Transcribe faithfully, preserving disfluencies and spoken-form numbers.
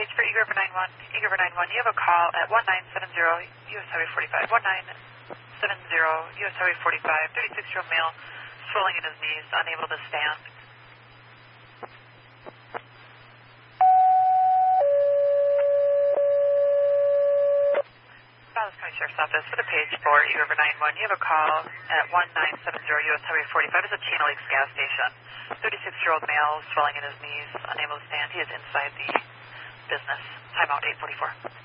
page for Eager River nine one. Eager River nine one, you have a call at one nine seven zero U S Highway forty-five. one nine seven zero U S Highway forty-five. thirty-six-year-old male, swelling in his knees, unable to stand. Dallas County Sheriff's Office for the page for Eagle River nine one. You have a call at one nine seven zero U S Highway forty-five. It's a Chino Lakes gas station. thirty-six-year-old male, swelling in his knees, unable to stand. He is inside the business. Timeout eight forty-four.